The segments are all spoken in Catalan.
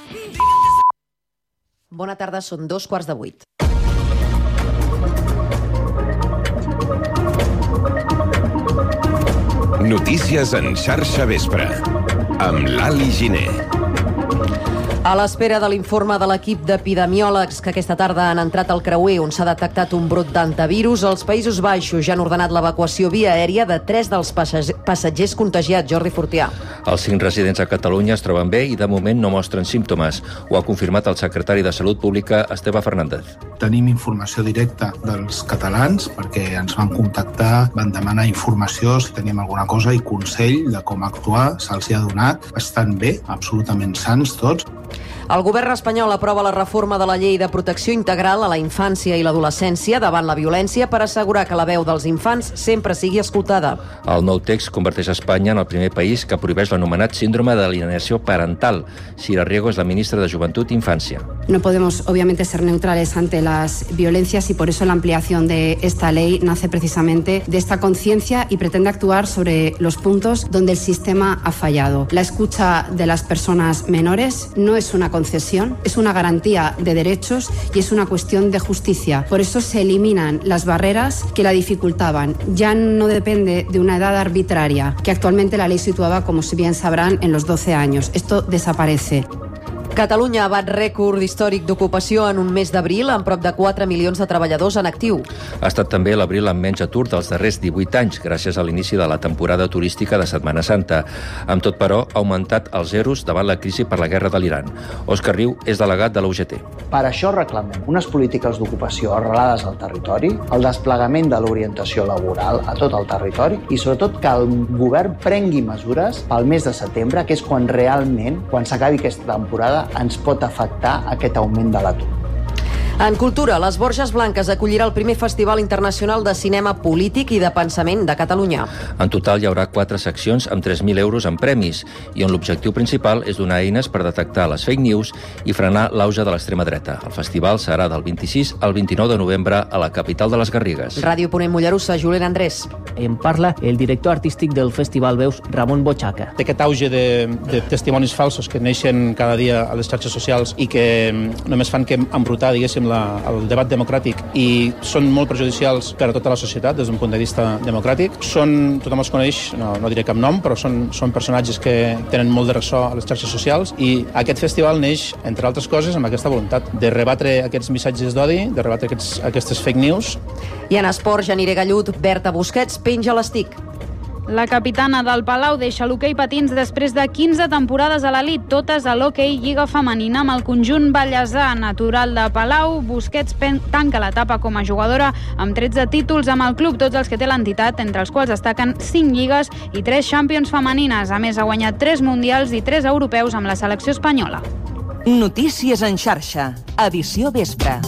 Bona tarda, són 7:45. Notícies en xarxa vespre, amb l'Ali Giner. A l'espera de l'informe de l'equip d'epidemiòlegs que aquesta tarda han entrat al creuer on s'ha detectat un brot d'antivirus, els Països Baixos ja han ordenat l'evacuació via aèria de 3 dels passatgers contagiats. Jordi Fortià. Els 5 residents a Catalunya es troben bé i de moment no mostren símptomes. Ho ha confirmat el secretari de Salut Pública, Esteve Fernández. Tenim informació directa dels catalans perquè ens van contactar, van demanar informació si teníem alguna cosa i consell de com actuar, se'ls ha donat. Estan bé, absolutament sans tots. El govern espanyol aprova la reforma de la llei de protecció integral a la infància i l'adolescència davant la violència per assegurar que la veu dels infants sempre sigui escoltada. El nou text converteix Espanya en el primer país que prohibeix l'anomenat síndrome d'alienació parental. Sira Riego és la ministra de Joventut i Infància. No podemos, obviamente, ser neutrales ante las violencias y por eso la ampliación de esta ley nace precisamente de esta conciencia y pretende actuar sobre los puntos donde el sistema ha fallado. La escucha de las personas menores no es una concesión, es una garantía de derechos y es una cuestión de justicia. Por eso se eliminan las barreras que la dificultaban. Ya no depende de una edad arbitraria, que actualmente la ley situaba, como bien sabrán, en los 12 años. Esto desaparece. Catalunya ha bat rècord històric d'ocupació en un mes d'abril amb prop de 4 milions de treballadors en actiu. Ha estat també l'abril amb menys atur dels darrers 18 anys, gràcies a l'inici de la temporada turística de Setmana Santa. Amb tot, però, ha augmentat els zeros davant la crisi per la guerra de l'Iran. Òscar Riu és delegat de la UGT. Per això reclamem unes polítiques d'ocupació arrelades al territori, el desplegament de l'orientació laboral a tot el territori i, sobretot, que el govern prengui mesures pel mes de setembre, que és quan realment, quan s'acabi aquesta temporada, ens pot afectar aquest augment de l'atur. En cultura, les Borges Blanques acollirà el primer Festival Internacional de Cinema Polític i de Pensament de Catalunya. En total hi haurà 4 seccions amb 3.000 euros en premis i on l'objectiu principal és donar eines per detectar les fake news i frenar l'auge de l'extrema dreta. El festival serà del 26 al 29 de novembre a la capital de les Garrigues. Ràdio Ponent Mollerussa, Julen Andrés. En parla el director artístic del Festival Veus, Ramon Bochaca. Aquest auge de testimonis falsos que neixen cada dia a les xarxes socials i que només fan que embrutar, diguéssim, el debat democràtic i són molt perjudicials per a tota la societat des d'un punt de vista democràtic. Tothom els coneix, no diré cap nom, però són personatges que tenen molt de ressò a les xarxes socials i aquest festival neix, entre altres coses, amb aquesta voluntat de rebatre aquests missatges d'odi, de rebatre aquestes fake news. I en esport, Janire Gallut, Berta Busquets penja l'estic. La capitana del Palau deixa l'hoquei patins després de 15 temporades a l'elit, totes a l'hoquei Lliga Femenina amb el conjunt ballesà. Natural de Palau, Busquets tanca l'etapa com a jugadora amb 13 títols amb el club, tots els que té l'entitat, entre els quals destaquen 5 lligues i 3 Champions femenines. A més, ha guanyat 3 mundials i 3 europeus amb la selecció espanyola. Notícies en xarxa, edició vespre.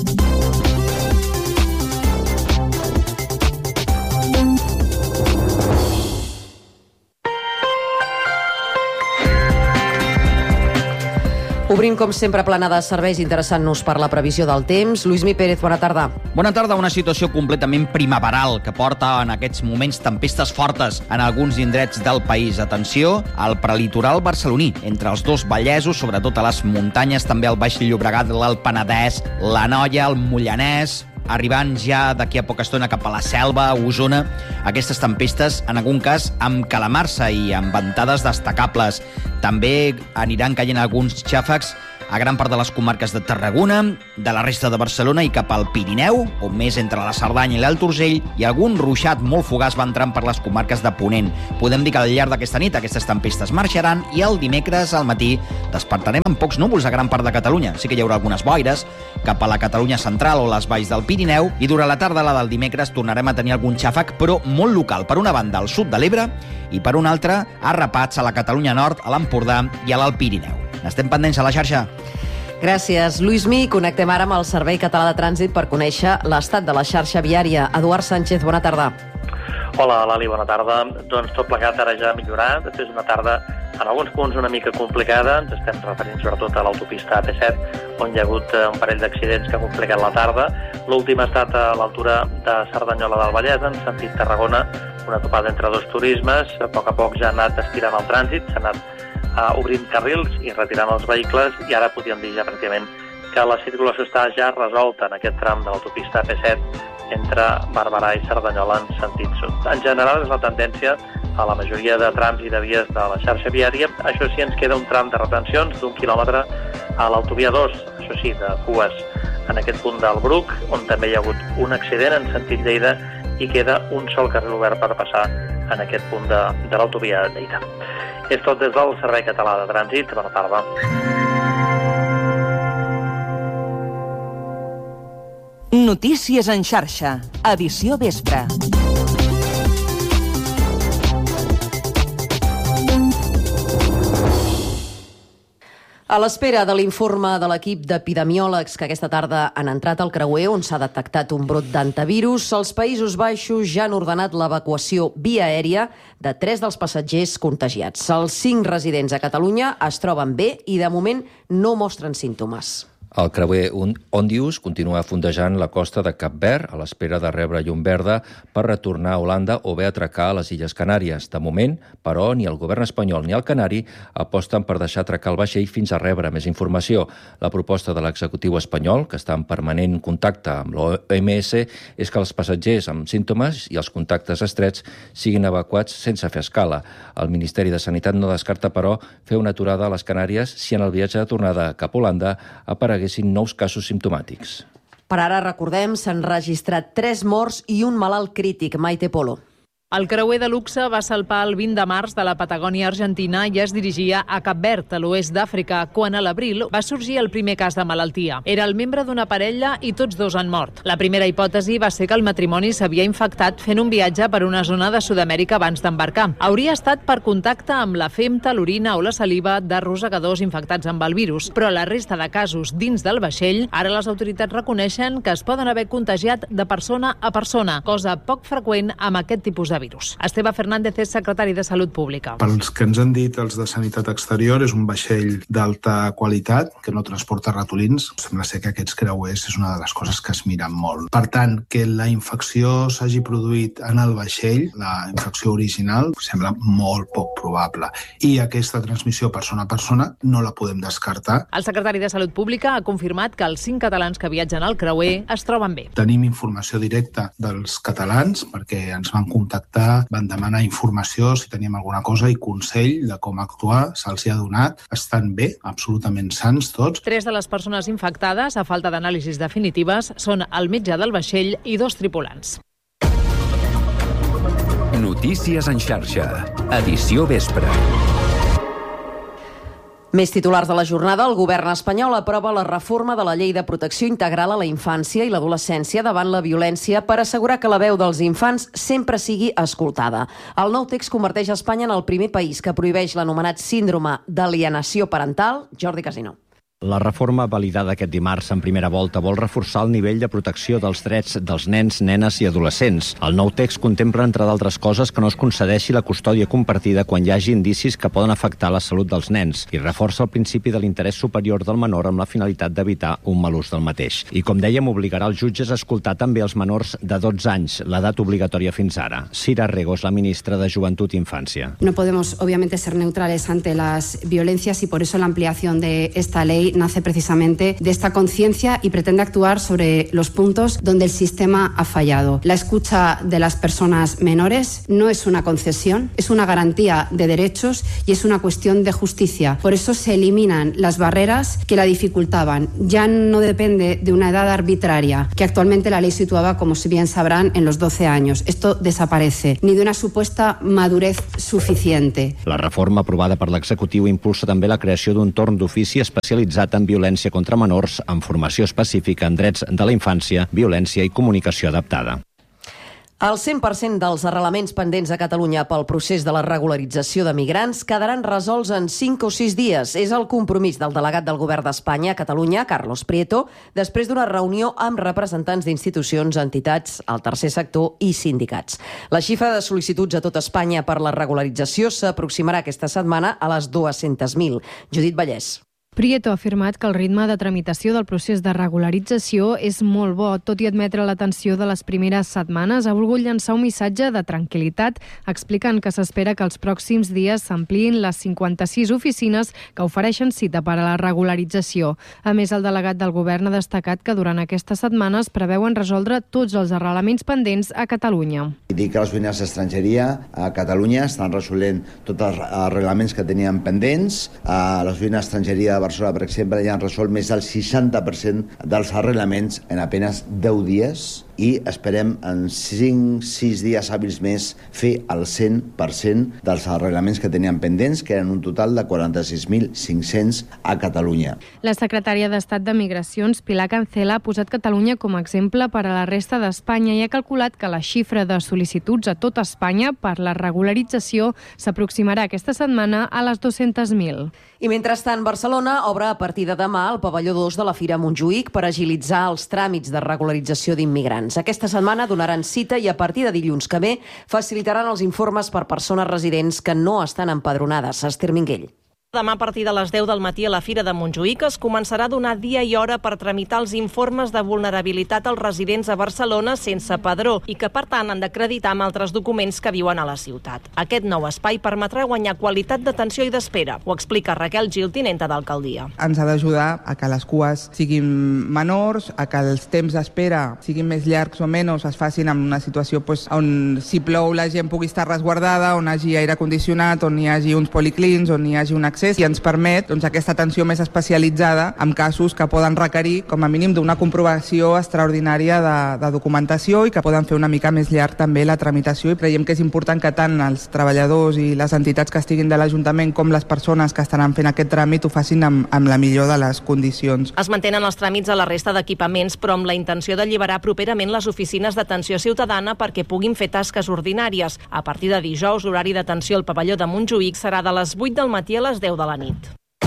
Obrim, com sempre, plana de serveis interessant-nos per la previsió del temps. Lluïsmi Pérez, bona tarda. Bona tarda. Una situació completament primaveral que porta en aquests moments tempestes fortes en alguns indrets del país. Atenció al prelitoral barceloní, entre els dos Vallesos, sobretot a les muntanyes, també al Baix Llobregat, l'Alt Penedès, l'Anoia, el Mollanès, arribant ja d'aquí a poca estona cap a la Selva, a Osona. Aquestes tempestes, en algun cas, amb calamarsa i amb ventades destacables. També aniran caient alguns xàfecs a gran part de les comarques de Tarragona, de la resta de Barcelona i cap al Pirineu, o més entre la Cerdanya i l'Alt Urgell, i algun ruixat molt fugaç va entrant per les comarques de Ponent. Podem dir que al llarg d'aquesta nit aquestes tempestes marxaran i el dimecres al matí despertarem amb pocs núvols a gran part de Catalunya. Sí que hi haurà algunes boires cap a la Catalunya central o les valls del Pirineu, i durant la tarda, la del dimecres, tornarem a tenir algun xàfec, però molt local. Per una banda, al sud de l'Ebre, i per una altra, a rapats a la Catalunya Nord, a l'Empordà i a l'Alt Pirineu. N'estem pendents a la xarxa. Gràcies, Lluïsmi. Connectem ara amb el Servei Català de Trànsit per conèixer l'estat de la xarxa viària. Eduard Sánchez, bona tarda. Hola, Lali, bona tarda. Doncs tot plegat ara ja ha millorat. Després d'una tarda en alguns punts una mica complicada. Ens estem referint sobretot a l'autopista AP7, on hi ha hagut un parell d'accidents que han complicat la tarda. L'últim ha estat a l'altura de Cerdanyola del Vallès, en sentit Tarragona, una topada entre dos turismes. A poc ja ha anat estirant el trànsit, s'ha anat obrint carrils i retirant els vehicles, i ara podríem dir ja pràcticament que la circulació està ja resolta en aquest tram de l'autopista AP7 entre Barberà i Cerdanyola en sentit sud. En general és la tendència a la majoria de trams i de vies de la xarxa viària. Això sí, ens queda un tram de retencions d'1 quilòmetre a l'autovia 2, això sí, de cues en aquest punt del Bruc, on també hi ha hagut un accident en sentit Lleida i queda un sol carril obert per passar en aquest punt de l'autovia de Lleida. És tot des del Servei Català de Trànsit. Bona tarda. Notícies en xarxa, edició vespre. A l'espera de l'informe de l'equip d'epidemiòlegs que aquesta tarda han entrat al creuer on s'ha detectat un brot d'antivirus, els Països Baixos ja han ordenat l'evacuació via aèria de 3 dels passatgers contagiats. Els 5 residents a Catalunya es troben bé i de moment no mostren símptomes. El creuer Ondius continua fondejant la costa de Cap Verd a l'espera de rebre llum verda per retornar a Holanda o bé atracar a les Illes Canàries. De moment, però, ni el govern espanyol ni el canari aposten per deixar atracar el vaixell fins a rebre més informació. La proposta de l'executiu espanyol, que està en permanent contacte amb l'OMS, és que els passatgers amb símptomes i els contactes estrets siguin evacuats sense fer escala. El Ministeri de Sanitat no descarta, però, fer una aturada a les Canàries si en el viatge de tornada cap a Holanda apareguessin nous casos simptomàtics. Per ara, recordem, s'han registrat 3 morts i un malalt crític. Maite Polo. El creuer de luxe va salpar el 20 de març de la Patagònia argentina i es dirigia a Cap Verd, a l'oest d'Àfrica, quan a l'abril va sorgir el primer cas de malaltia. Era el membre d'una parella i tots 2 han mort. La primera hipòtesi va ser que el matrimoni s'havia infectat fent un viatge per una zona de Sud-amèrica abans d'embarcar. Hauria estat per contacte amb la femta, l'orina o la saliva de rosegadors infectats amb el virus, però la resta de casos dins del vaixell, ara les autoritats reconeixen que es poden haver contagiat de persona a persona, cosa poc freqüent amb aquest tipus de virus. Esteve Fernández és secretari de Salut Pública. Pels que ens han dit els de Sanitat Exterior, és un vaixell d'alta qualitat que no transporta ratolins. Sembla ser que aquests creuers és una de les coses que es miren molt. Per tant, que la infecció s'hagi produït en el vaixell, la infecció original, sembla molt poc probable. I aquesta transmissió persona a persona no la podem descartar. El secretari de Salut Pública ha confirmat que els 5 catalans que viatgen al creuer es troben bé. Tenim informació directa dels catalans perquè ens van contactar, van demanar informació si teníem alguna cosa i consell de com actuar, se'ls ha donat. Estan bé, absolutament sans tots. 3 de les persones infectades, a falta d'anàlisis definitives, són el metge del vaixell i 2 tripulants. Notícies en xarxa, edició vespre. Més titulars de la jornada. El govern espanyol aprova la reforma de la Llei de Protecció Integral a la Infància i l'Adolescència davant la violència per assegurar que la veu dels infants sempre sigui escoltada. El nou text converteix Espanya en el primer país que prohibeix l'anomenat síndrome d'alienació parental. Jordi Casino. La reforma validada aquest dimarts en primera volta vol reforçar el nivell de protecció dels drets dels nens, nenes i adolescents. El nou text contempla, entre d'altres coses, que no es concedeixi la custòdia compartida quan hi hagi indicis que poden afectar la salut dels nens i reforça el principi de l'interès superior del menor amb la finalitat d'evitar un mal ús del mateix. I, com dèiem, obligarà els jutges a escoltar també els menors de 12 anys, l'edat obligatòria fins ara. Sira Rego és la ministra de Joventut i Infància. No podemos, obviamente, ser neutrales ante las violencias y por eso la ampliación de esta ley nace precisamente de esta conciencia y pretende actuar sobre los puntos donde el sistema ha fallado. La escucha de las personas menores no es una concesión, es una garantía de derechos y es una cuestión de justicia. Por eso se eliminan las barreras que la dificultaban. Ya no depende de una edad arbitraria, que actualmente la ley situaba, como si bien sabrán, en los 12 años. Esto desaparece, ni de una supuesta madurez suficiente. La reforma aprovada per l'executiu impulsa també la creació d'un torn d'ofici especialitzat en violència contra menors amb formació específica en drets de la infància, violència i comunicació adaptada. El 100% dels arrelaments pendents a Catalunya pel procés de la regularització de migrants quedaran resolts en 5 o 6 dies. És el compromís del delegat del Govern d'Espanya a Catalunya, Carlos Prieto, després d'una reunió amb representants d'institucions, entitats, el tercer sector i sindicats. La xifra de sol·licituds a tot Espanya per la regularització s'aproximarà aquesta setmana a les 200.000. Judit Vallès. Prieto ha afirmat que el ritme de tramitació del procés de regularització és molt bo. Tot i admetre la tensió de les primeres setmanes, ha volgut llançar un missatge de tranquil·litat, explicant que s'espera que els pròxims dies s'ampliïn les 56 oficines que ofereixen cita per a la regularització. A més, el delegat del govern ha destacat que durant aquestes setmanes preveuen resoldre tots els arrelaments pendents a Catalunya. Dic que les oficines d'estrangeria a Catalunya estan resolent tots els arrelaments que tenien pendents. A les oficines d'estrangeria de Barcelona, per exemple, ja han resolt més del 60% dels arrelaments en apenas 10 dies i esperem en 5-6 dies hàbils més fer el 100% dels arreglaments que tenien pendents, que eren un total de 46.500 a Catalunya. La secretària d'Estat de Migracions, Pilar Cancela, ha posat Catalunya com a exemple per a la resta d'Espanya i ha calculat que la xifra de sol·licituds a tota Espanya per la regularització s'aproximarà aquesta setmana a les 200.000. I mentrestant, Barcelona obre a partir de demà el pavelló 2 de la Fira Montjuïc per agilitzar els tràmits de regularització d'immigrants. Aquesta setmana donaran cita i a partir de dilluns que ve facilitaran els informes per persones residents que no estan empadronades. Esther Minguell. Demà a partir de les 10 del matí a la Fira de Montjuïc es començarà a donar dia i hora per tramitar els informes de vulnerabilitat als residents a Barcelona sense padró i que, per tant, han d'acreditar amb altres documents que viuen a la ciutat. Aquest nou espai permetrà guanyar qualitat d'atenció i d'espera. Ho explica Raquel Gil, tinenta d'alcaldia. Ens ha d'ajudar a que les cues siguin menors, a que els temps d'espera siguin més llargs o menys, es facin en una situació on si plou la gent pugui estar resguardada, on hi hagi aire condicionat, on hi hagi uns policlins, on hi hagi un accés i ens permet aquesta atenció més especialitzada en casos que poden requerir com a mínim d'una comprovació extraordinària de documentació i que poden fer una mica més llarg també la tramitació i creiem que és important que tant els treballadors i les entitats que estiguin de l'Ajuntament com les persones que estaran fent aquest tràmit ho facin amb la millor de les condicions. Es mantenen els tràmits a la resta d'equipaments però amb la intenció d'alliberar properament les oficines d'atenció ciutadana perquè puguin fer tasques ordinàries. A partir de dijous, l'horari d'atenció al pavelló de Montjuïc serà de les 8 del matí a les 10 de la nit.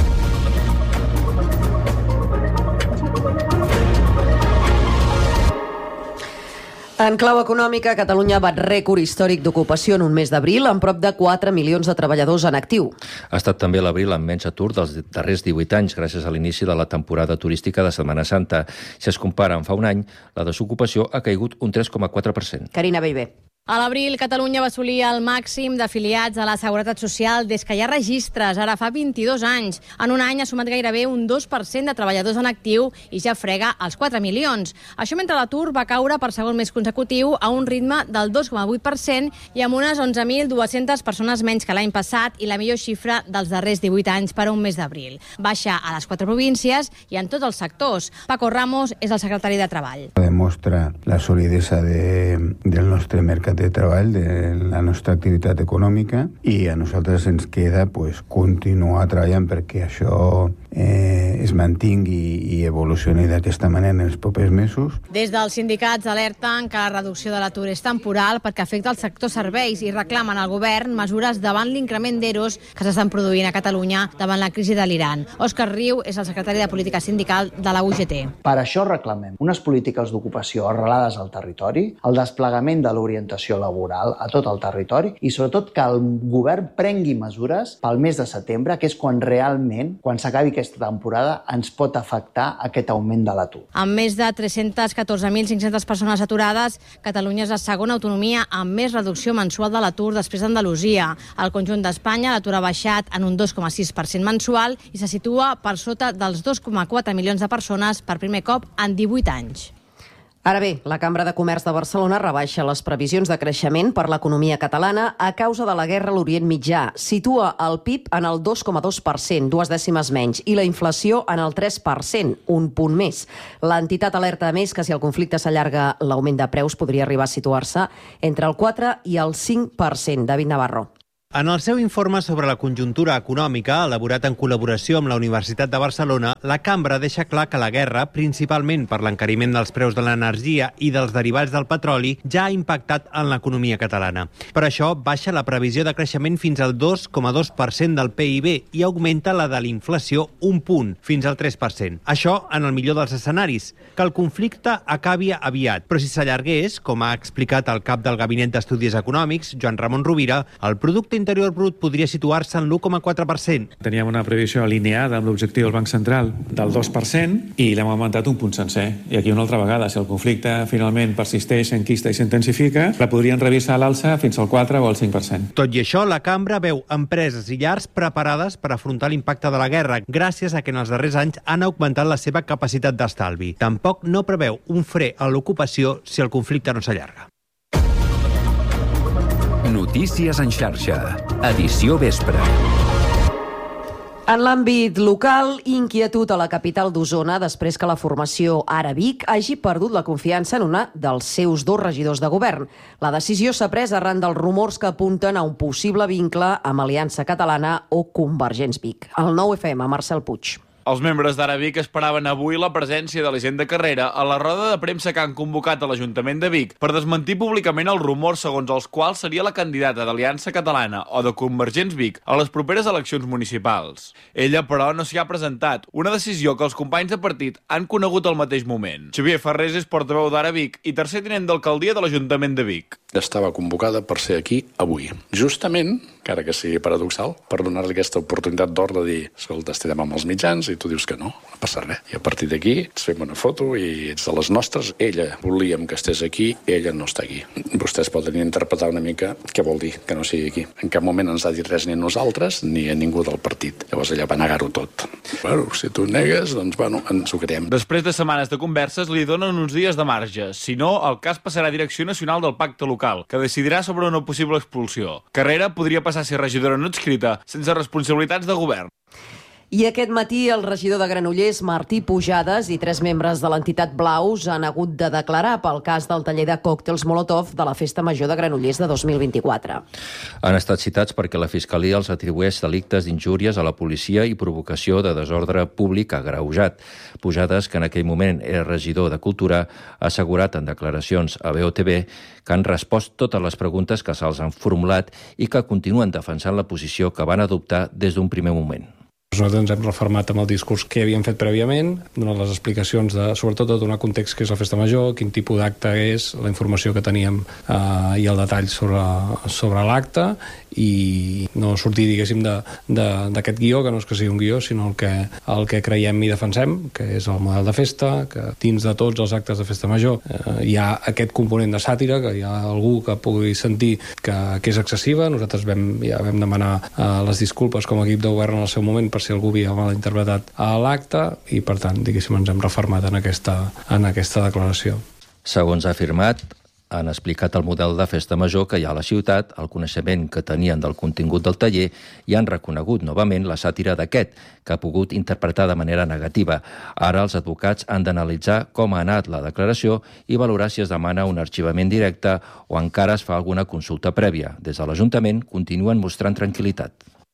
En clau econòmica, Catalunya bat rècord històric d'ocupació en un mes d'abril amb prop de 4 milions de treballadors en actiu. Ha estat també l'abril amb menys atur dels darrers 18 anys gràcies a l'inici de la temporada turística de Setmana Santa. Si es compara amb fa un any, la desocupació ha caigut un 3,4%. Carina Bellver. A l'abril, Catalunya va assolir el màxim d'afiliats a la Seguretat Social des que hi ha registres, ara fa 22 anys. En un any ha sumat gairebé un 2% de treballadors en actiu i ja frega els 4 milions. Això mentre l'atur va caure per segon mes consecutiu a un ritme del 2,8% i amb unes 11.200 persones menys que l'any passat i la millor xifra dels darrers 18 anys per a un mes d'abril. Baixa a les 4 províncies i en tots els sectors. Paco Ramos és el secretari de Treball. Demostra la solidesa del nostre mercat de treball, de la nostra activitat econòmica i a nosaltres ens queda continuar treballant perquè això es mantingui i evolucioni d'aquesta manera en els propers mesos. Des dels sindicats alerten que la reducció de l'atur és temporal perquè afecta el sector serveis i reclamen al govern mesures davant l'increment d'eros que s'estan produint a Catalunya davant la crisi de l'Iran. Òscar Riu és el secretari de Política Sindical de la UGT. Per això reclamem unes polítiques d'ocupació arrelades al territori, el desplegament de l'orientació laboral a tot el territori i sobretot que el govern prengui mesures pel mes de setembre, que és quan realment, quan s'acabi aquesta temporada, ens pot afectar aquest augment de l'atur. Amb més de 314.500 persones aturades, Catalunya és la segona autonomia amb més reducció mensual de l'atur després d'Andalusia. Al conjunt d'Espanya, l'atur ha baixat en un 2,6% mensual i se situa per sota dels 2,4 milions de persones per primer cop en 18 anys. Ara bé, la Cambra de Comerç de Barcelona rebaixa les previsions de creixement per l'economia catalana a causa de la guerra a l'Orient Mitjà. Situa el PIB en el 2,2%, 2 dècimes menys, i la inflació en el 3%, un punt més. L'entitat alerta a més que si el conflicte s'allarga, l'augment de preus podria arribar a situar-se entre el 4 i el 5%. David Navarro. En el seu informe sobre la conjuntura econòmica, elaborat en col·laboració amb la Universitat de Barcelona, la Cambra deixa clar que la guerra, principalment per l'encariment dels preus de l'energia i dels derivats del petroli, ja ha impactat en l'economia catalana. Per això, baixa la previsió de creixement fins al 2,2% del PIB i augmenta la de l'inflació un punt, fins al 3%. Això en el millor dels escenaris, que el conflicte acabi aviat. Però si s'allargués, com ha explicat el cap del Gabinet d'Estudis Econòmics, Joan Ramon Rovira, el Producte interior brut podria situar-se en l'1,4%. Teníem una previsió alineada amb l'objectiu del Banc Central del 2% i l'hem augmentat un punt sencer. I aquí una altra vegada, si el conflicte finalment persisteix, s'enquista i s'intensifica, la podrien revisar a l'alça fins al 4 o al 5%. Tot i això, la cambra veu empreses i llars preparades per afrontar l'impacte de la guerra, gràcies a que en els darrers anys han augmentat la seva capacitat d'estalvi. Tampoc no preveu un fre a l'ocupació si el conflicte no s'allarga. Notícies en xarxa. Edició vespre. En l'àmbit local, inquietud a la capital d'Osona després que la formació Ara Vic hagi perdut la confiança en una dels seus 2 regidors de govern. La decisió s'ha pres arran dels rumors que apunten a un possible vincle amb Aliança Catalana o Convergents Vic. El 9FM, Marcel Puig. Els membres d'Ara Vic esperaven avui la presència de l'Hisenda Carrera a la roda de premsa que han convocat a l'Ajuntament de Vic per desmentir públicament els rumors segons els quals seria la candidata d'Aliança Catalana o de Convergents Vic a les properes eleccions municipals. Ella, però, no s'hi ha presentat, una decisió que els companys de partit han conegut al mateix moment. Xavier Ferrés és portaveu d'Ara Vic i tercer tinent d'alcaldia de l'Ajuntament de Vic. Estava convocada per ser aquí avui. Justament, encara que sigui paradoxal, per donar-li aquesta oportunitat d'or de dir escolta, estem amb els mitjans i tu dius que no passa res. I a partir d'aquí ens fem una foto i ets de les nostres. Ella volíem que estés aquí, ella no està aquí. Vostès poden interpretar una mica què vol dir que no sigui aquí. En cap moment ens ha dit res ni a nosaltres ni a ningú del partit. Llavors ella va negar-ho tot. Bueno, si tu negues, doncs bueno, ens ho creiem. Després de setmanes de converses, li donen uns dies de marge. Si no, el cas passarà a Direcció Nacional del Pacte Local, que decidirà sobre una possible expulsió. Carrera podria passar a ser regidora no adscrita, sense responsabilitats de govern. I aquest matí el regidor de Granollers, Martí Pujades, i 3 membres de l'entitat Blaus han hagut de declarar pel cas del taller de còctels Molotov de la Festa Major de Granollers de 2024. Han estat citats perquè la Fiscalia els atribueix delictes d'injúries a la policia i provocació de desordre públic agreujat. Pujades, que en aquell moment era regidor de Cultura, ha assegurat en declaracions a BOTV que han respost totes les preguntes que se'ls han formulat i que continuen defensant la posició que van adoptar des d'un primer moment. Nosaltres ens hem reformat amb el discurs que havíem fet prèviament, donant les explicacions, sobretot de donar context que és la Festa Major, quin tipus d'acte és, la informació que teníem i el detall sobre l'acte, i no sortir, diguéssim, d'aquest guió, que no és que sigui un guió, sinó el que creiem i defensem, que és el model de festa, que dins de tots els actes de Festa Major hi ha aquest component de sàtira, que hi ha algú que pugui sentir que és excessiva. Nosaltres ja vam demanar les disculpes com a equip de govern en el seu moment per si algú havia malinterpretat l'acte i, per tant, diguéssim, ens hem refermat en aquesta declaració. Segons ha afirmat, han explicat el model de Festa Major que hi ha a la ciutat, el coneixement que tenien del contingut del taller i han reconegut novament la sàtira d'aquest, que ha pogut interpretar de manera negativa. Ara els advocats han d'analitzar com ha anat la declaració i valorar si es demana un arxivament directe o encara es fa alguna consulta prèvia. Des de l'Ajuntament continuen mostrant tranquil·litat.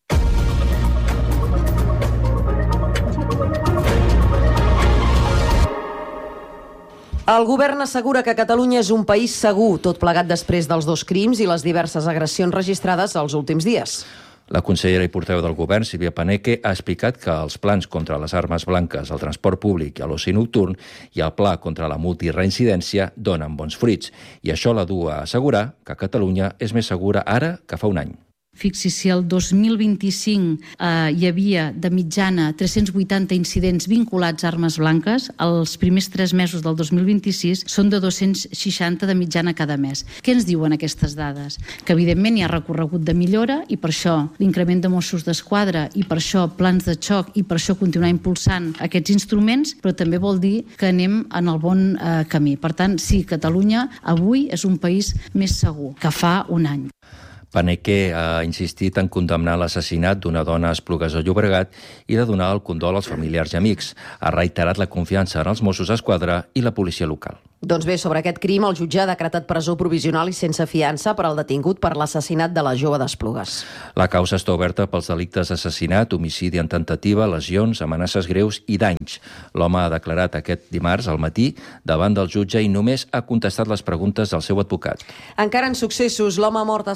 El govern assegura que Catalunya és un país segur, tot plegat després dels 2 crims i les diverses agressions registrades els últims dies. La consellera i portaveu del govern, Sílvia Paneque, ha explicat que els plans contra les armes blanques, el transport públic i l'oci nocturn i el pla contra la multireincidència donen bons fruits. I això la du a assegurar que Catalunya és més segura ara que fa un any. Fixi, si el 2025 hi havia de mitjana 380 incidents vinculats a armes blanques, els primers 3 mesos del 2026 són de 260 de mitjana cada mes. Què ens diuen aquestes dades? Que evidentment hi ha recorregut de millora i per això l'increment de Mossos d'Esquadra i per això plans de xoc i per això continuar impulsant aquests instruments, però també vol dir que anem en el bon camí. Per tant, sí, Catalunya avui és un país més segur que fa un any. Paneque ha insistit en condemnar l'assassinat d'una dona a Esplugues de Llobregat i de donar el condol als familiars i amics. Ha reiterat la confiança en els Mossos d'Esquadra i la policia local. Doncs bé, sobre aquest crim, el jutge ha decretat presó provisional i sense fiança per al detingut per l'assassinat de la jove d'Esplugues. La causa està oberta pels delictes d'assassinat, homicidi en tentativa, lesions, amenaces greus i danys. L'home ha declarat aquest dimarts al matí davant del jutge i només ha contestat les preguntes del seu advocat. Encara en successos, l'home mort a Salt,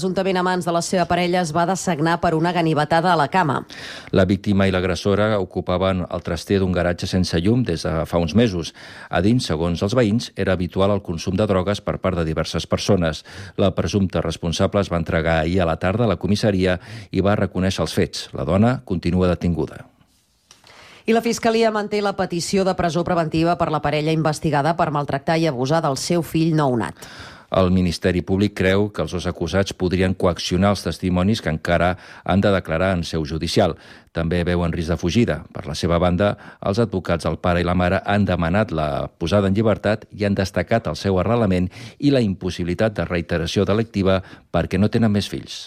presumptament a mans de la seva parella, es va dessagnar per una ganivetada a la cama. La víctima i l'agressora ocupaven el traster d'un garatge sense llum des de fa uns mesos. A dins, segons els veïns, era habitual el consum de drogues per part de diverses persones. La presumpta responsable es va entregar ahir a la tarda a la comissaria i va reconèixer els fets. La dona continua detinguda. I la Fiscalia manté la petició de presó preventiva per la parella investigada per maltractar i abusar del seu fill nounat. El Ministeri Públic creu que els dos acusats podrien coaccionar els testimonis que encara han de declarar en seu judicial. També veuen risc de fugida. Per la seva banda, els advocats del pare i la mare han demanat la posada en llibertat i han destacat el seu arrelament i la impossibilitat de reiteració delictiva perquè no tenen més fills.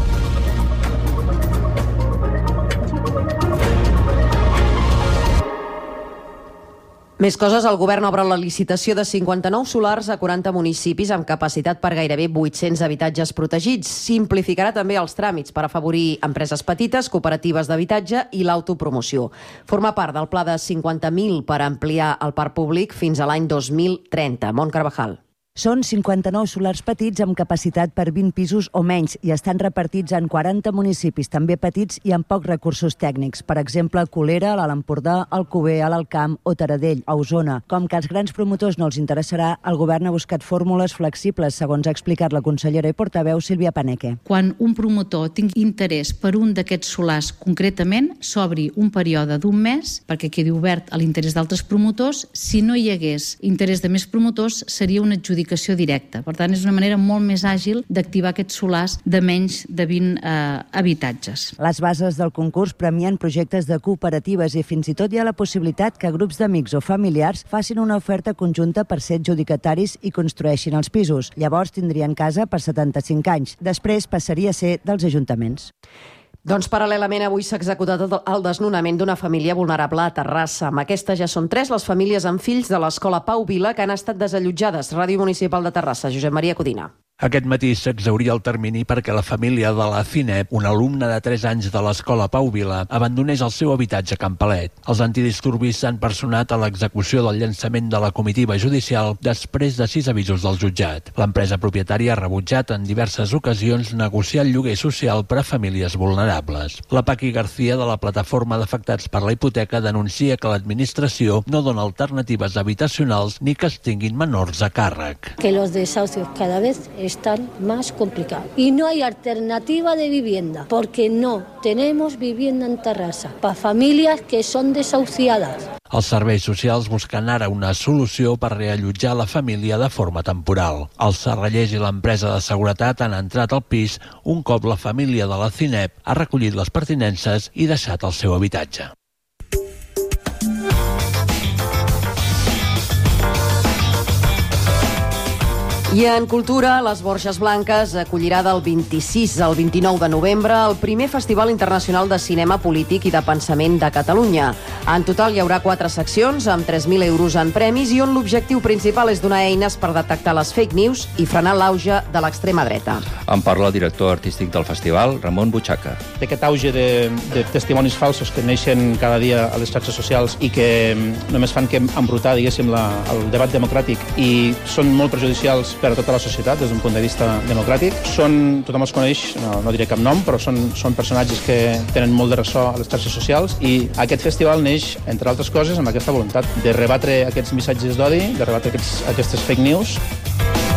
Més coses, el govern obre la licitació de 59 solars a 40 municipis amb capacitat per gairebé 800 habitatges protegits. Simplificarà també els tràmits per afavorir empreses petites, cooperatives d'habitatge i l'autopromoció. Forma part del pla de 50.000 per ampliar el parc públic fins a l'any 2030. Mont Carvajal. Són 59 solars petits amb capacitat per 20 pisos o menys i estan repartits en 40 municipis, també petits i amb pocs recursos tècnics. Per exemple, Colera, l'Alt Empordà, Alcover, Alt Camp o Taradell, a Osona. Com que als grans promotors no els interessarà, el govern ha buscat fórmules flexibles, segons ha explicat la consellera i portaveu Sílvia Paneque. Quan un promotor tingui interès per un d'aquests solars concretament, s'obri un període d'un mes perquè quedi obert a l'interès d'altres promotors. Si no hi hagués interès de més promotors, seria una adjudicació directa. Per tant, és una manera molt més àgil d'activar aquests solars de menys de 20 habitatges. Les bases del concurs premien projectes de cooperatives i fins i tot hi ha la possibilitat que grups d'amics o familiars facin una oferta conjunta per ser adjudicataris i construeixin els pisos. Llavors tindrien casa per 75 anys. Després passaria a ser dels ajuntaments. Doncs paral·lelament avui s'ha executat el desnonament d'una família vulnerable a Terrassa. Amb aquesta ja són 3 les famílies amb fills de l'escola Pau Vila que han estat desallotjades. Ràdio Municipal de Terrassa, Josep Maria Codina. Aquest matí s'exhauria el termini perquè la família de la Cinep, un alumne de 3 anys de l'escola Pau Vila, abandonés el seu habitatge a Can Palet. Els antidisturbis s'han personat a l'execució del llançament de la comitiva judicial després de 6 avisos del jutjat. L'empresa propietària ha rebutjat en diverses ocasions negociar el lloguer social per a famílies vulnerables. La Paqui García, de la plataforma d'afectats per la hipoteca, denuncia que l'administració no dona alternatives habitacionals ni que es tinguin menors a càrrec. Que los desahucios cada vez están más complicados y no hay alternativa de vivienda porque no tenemos vivienda en Terrassa para familias que son desahuciadas. Els serveis socials busquen ara una solució per reallotjar la família de forma temporal. Els serrallers i l'empresa de seguretat han entrat al pis un cop la família de la Cinep ha recollit les pertinences i deixat el seu habitatge. I en cultura, les Borges Blanques acollirà del 26 al 29 de novembre el primer Festival Internacional de Cinema Polític i de Pensament de Catalunya. En total hi haurà 4 seccions amb 3.000 euros en premis i on l'objectiu principal és donar eines per detectar les fake news i frenar l'auge de l'extrema dreta. En parla el director artístic del festival, Ramon Butxaca. D'aquest auge de testimonis falsos que neixen cada dia a les xarxes socials i que només fan que embrutar, diguéssim, el debat democràtic i són molt perjudicials per a tota la societat des d'un punt de vista democràtic. Tothom els coneix, no diré cap nom, però són personatges que tenen molt de ressò a les xarxes socials i aquest festival neix, entre altres coses, amb aquesta voluntat de rebatre aquests missatges d'odi, de rebatre aquestes fake news